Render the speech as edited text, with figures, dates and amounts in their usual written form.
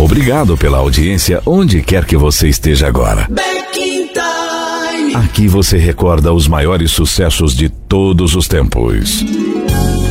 Obrigado pela audiência onde quer que você esteja agora. Back in Time. Aqui você recorda os maiores sucessos de todos os tempos.